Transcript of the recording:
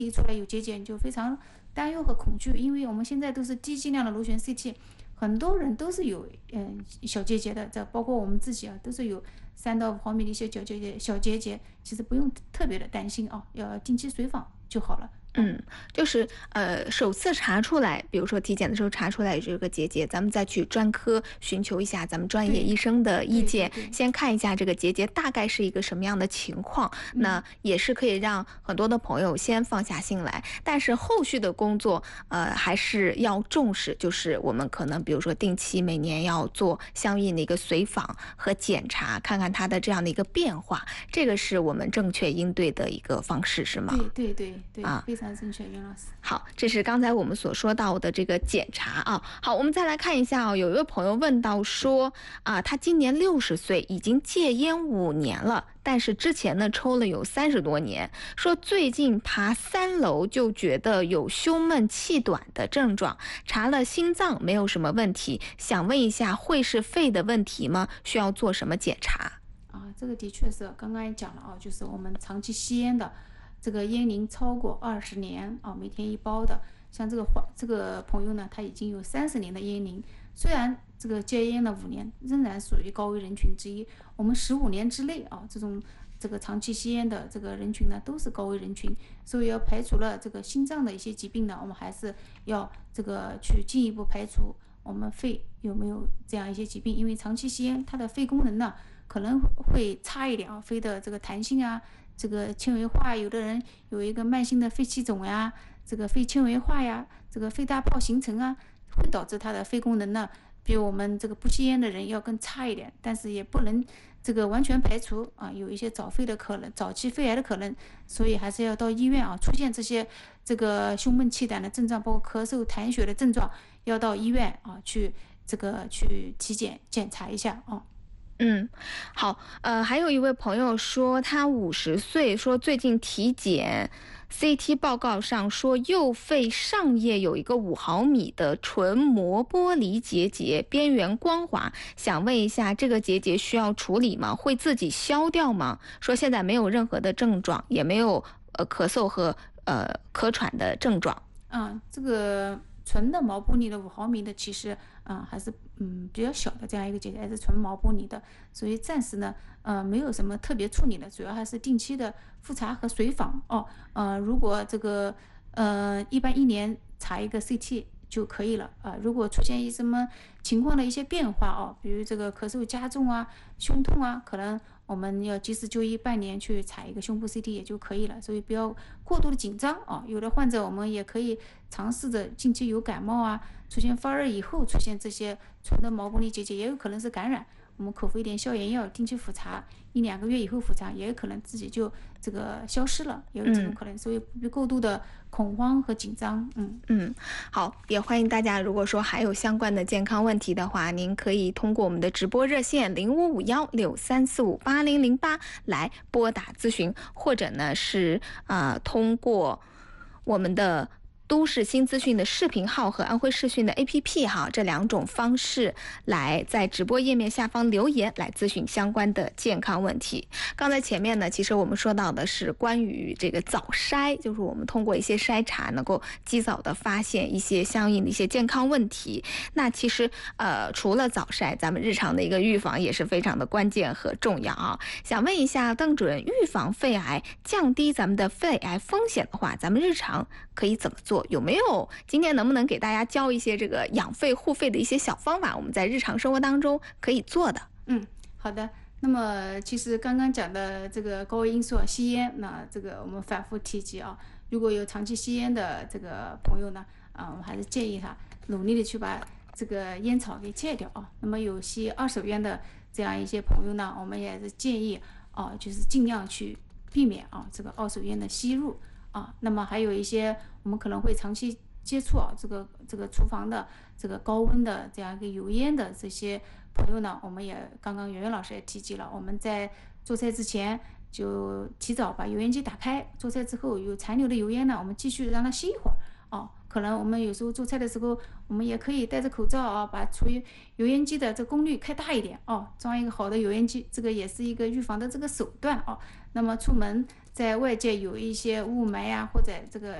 出来有结节，你就非常担忧和恐惧，因为我们现在都是低剂量的螺旋 CT， 很多人都是有小结节的，这包括我们自己啊，都是有3到5毫米的一些小结节，其实不用特别的担心啊，要定期随访就好了。 就是首次查出来，比如说体检的时候查出来这个结节，咱们再去专科寻求一下咱们专业医生的意见，先看一下这个结节大概是一个什么样的情况，那也是可以让很多的朋友先放下心来。但是后续的工作还是要重视，就是我们可能比如说定期每年要做相应的一个随访和检查，看看它的这样的一个变化，这个是我们正确应对的一个方式，是吗？ 对，非常正确，袁老师。 好，这是刚才我们所说到的这个检查啊。好，我们再来看一下有一位朋友问到说他今年60岁，已经戒烟5年了，但是之前呢抽了有30多年，说最近爬3楼就觉得有胸闷气短的症状，查了心脏没有什么问题，想问一下会是肺的问题吗？需要做什么检查？ 这个的确是刚刚也讲了就是我们长期吸烟的，这个烟龄超过20年每天1包的，像这个朋友呢，他已经有30年的烟龄，虽然这个戒烟了5年，仍然属于高危人群之一。我们15年之内这个长期吸烟的这个人群呢，都是高危人群，所以要排除了这个心脏的一些疾病呢，我们还是要这个去进一步排除我们肺有没有这样一些疾病，因为长期吸烟，它的肺功能呢可能会差一点肺的这个弹性这个纤维化，有的人有一个慢性的肺气肿呀，这个肺纤维化呀，这个肺大泡形成会导致它的肺功能呢，比我们这个不吸烟的人要更差一点，但是也不能这个完全排除有一些早期肺癌的可能，所以还是要到医院出现这些这个胸闷气短的症状，包括咳嗽、痰血的症状，要到医院去体检检查一下好，还有一位朋友说他50岁，说最近体检 CT 报告上说右肺上叶有一个5毫米的纯膜玻璃结节，边缘光滑，想问一下这个结节需要处理吗？会自己消掉吗？说现在没有任何的症状，也没有咳嗽和咳喘的症状。 这个纯的毛玻璃的5毫米的，其实还是比较小的这样一个结节，还是纯毛玻璃的，所以暂时呢没有什么特别处理的，主要还是定期的复查和随访如果这个一般1年查一个 CT 就可以了如果出现什么情况的一些变化比如这个咳嗽加重胸痛可能我们要及时就医，半年去查一个胸部 CT 也就可以了，所以不要过度的紧张有的患者我们也可以尝试着近期有感冒出现发热以后出现这些纯的毛玻璃结节，也有可能是感染，我们口服一点消炎药，定期复查，1-2个月以后复查，也有可能自己就这个消失了，也有这种可能，所以不必过度的恐慌和紧张。 好，也欢迎大家，如果说还有相关的健康问题的话，您可以通过我们的直播热线055163458008来拨打咨询，或者呢是通过我们的都市新资讯的视频号和安徽视讯的 APP 号这2种方式来在直播页面下方留言来咨询相关的健康问题。刚才前面呢，其实我们说到的是关于这个早筛，就是我们通过一些筛查能够及早的发现一些相应的一些健康问题。那其实除了早筛，咱们日常的一个预防也是非常的关键和重要想问一下邓主任，预防肺癌，降低咱们的肺癌风险的话，咱们日常可以怎么做？有没有今天能不能给大家教一些这个养肺护肺的一些小方法，我们在日常生活当中可以做的？ 好的。那么其实刚刚讲的这个高危因素吸烟，那这个我们反复提及如果有长期吸烟的这个朋友呢我们还是建议他努力的去把这个烟草给戒掉那么有吸二手烟的这样一些朋友呢，我们也是建议就是尽量去避免这个二手烟的吸入那么还有一些我们可能会长期接触这个厨房的这个高温的这样一个油烟的这些朋友呢，我们也刚刚袁袁老师也提及了，我们在做菜之前就提早把油烟机打开，做菜之后有残留的油烟呢，我们继续让它吸一会儿可能我们有时候做菜的时候，我们也可以戴着口罩把厨余油烟机的这功率开大一点装一个好的油烟机，这个也是一个预防的这个手段那么出门在外界有一些雾霾啊，或者这个